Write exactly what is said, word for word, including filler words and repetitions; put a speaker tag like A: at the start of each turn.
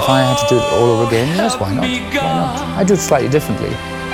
A: if I had to do it all over again, yes, why not? Why not? I do it slightly differently.